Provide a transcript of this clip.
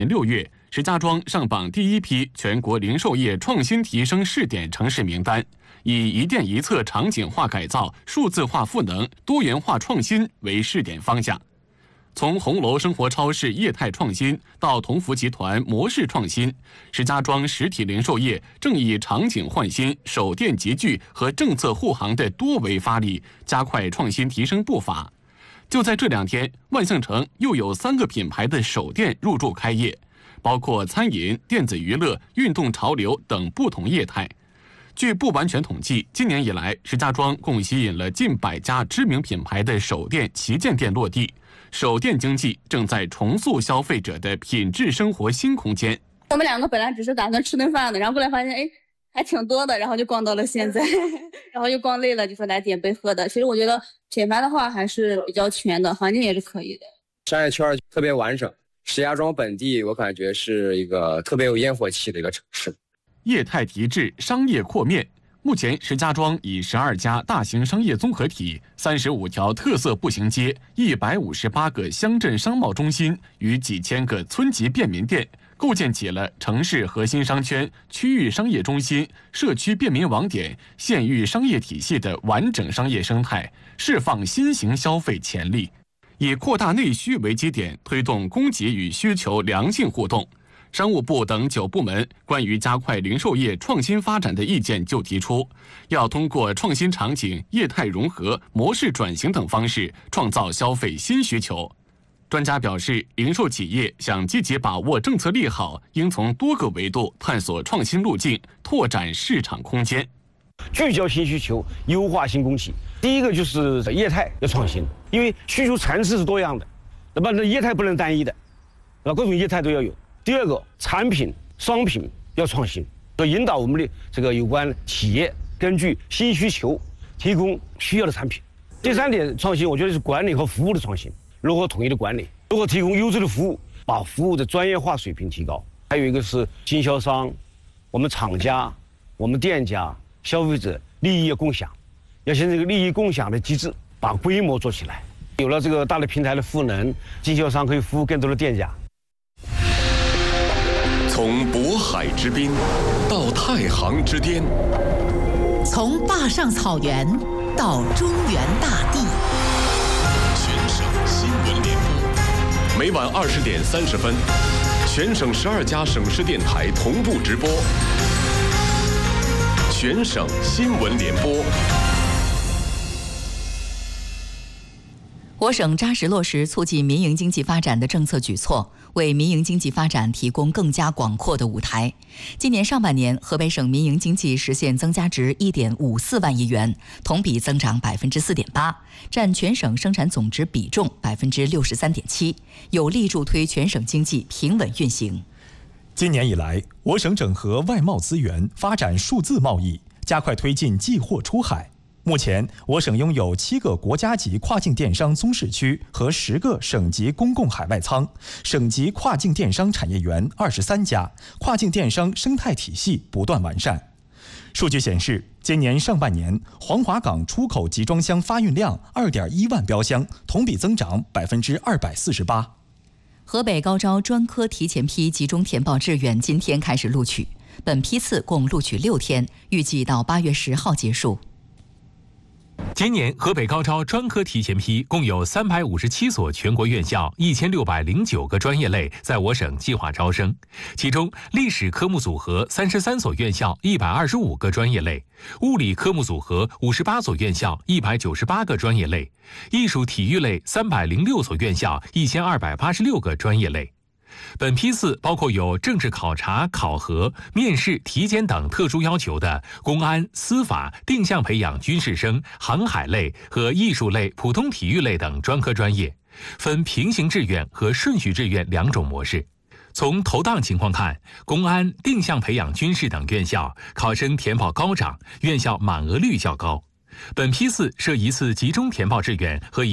6月，石家庄上榜第一批全国零售业创新提升试点城市名单，以一店一策场景化改造、数字化赋能、多元化创新为试点方向。从红楼生活超市业态创新到同福集团模式创新，石家庄实体零售业正以场景换新、守店集聚和政策护航的多维发力，加快创新提升步伐。就在这2天，万象城又有3个品牌的首店入驻开业，包括餐饮、电子娱乐、运动潮流等不同业态。据不完全统计，今年以来，石家庄共吸引了近100家知名品牌的首店旗舰店落地。首店经济正在重塑消费者的品质生活新空间。 我们2个本来只是打算吃顿饭的，然后后来发现还挺多的，然后就逛到了现在，然后又逛累了，就说来点杯喝的。其实我觉得品牌的话还是比较全的，环境也是可以的， 商业圈特别完整。石家庄本地我感觉是一个特别有烟火气的一个城市。 业态提质，商业扩面。目前，石家庄以12家大型商业综合体、35条特色步行街、158个乡镇商贸中心与几千个村级便民店，构建起了城市核心商圈、区域商业中心、社区便民网点、县域商业体系的完整商业生态，释放新型消费潜力。以扩大内需为基点，推动供给与需求良性互动。商务部等9部门关于加快零售业创新发展的意见就提出，要通过创新场景、业态融合、模式转型等方式，创造消费新需求。专家表示，零售企业想积极把握政策利好，应从多个维度探索创新路径，拓展市场空间。 聚焦新需求，优化新供给。第一个就是业态要创新，因为需求层次是多样的，那么业态不能单一的，各种业态都要有。第二个，产品、商品要创新，要引导我们的这个有关企业根据新需求提供需要的产品。第3点创新，我觉得是管理和服务的创新，如何统一的管理，如何提供优质的服务，把服务的专业化水平提高。还有一个是经销商、我们厂家、我们店家、消费者利益要共享，要形成一个利益共享的机制，把规模做起来。有了这个大的平台的赋能，经销商可以服务更多的店家。 从渤海之滨到太行之巅， 从坝上草原到中原大地， 全省新闻联播，每晚20点30分，全省12家省市电台同步直播，全省新闻联播。 我省扎实落实促进民营经济发展的政策举措，为民营经济发展提供更加广阔的舞台。今年上半年，河北省民营经济实现增加值1.54万亿元，同比增长4.8%，占全省生产总值比重63.7%，有力助推全省经济平稳运行。 今年以来，我省整合外贸资源，发展数字贸易，加快推进寄货出海。目前，我省拥有7个国家级跨境电商综市区和10个省级公共海外仓，省级跨境电商产业园23家，跨境电商生态体系不断完善。数据显示，今年上半年，黄骅港出口集装箱发运量2.1万标箱，同比增长248%。 河北高招专科提前批集中填报志愿今天开始录取，本批次共录取6天，预计到8月10号结束。 今年河北高招专科提前批共有357所全国院校，1609个专业类在我省计划招生，其中历史科目组合33所院校125个专业类，物理科目组合58所院校198个专业类，艺术体育类306所院校1286个专业类。本批次包括有政治考察、考核、面试、体检等特殊要求的公安、司法、定向培养军事生、航海类和艺术类、普通体育类等专科专业，分平行志愿和顺序志愿2种模式。从投档情况看，公安、定向培养军事等院校考生填报高涨，院校满额率较高。本批次设1次集中填报志愿和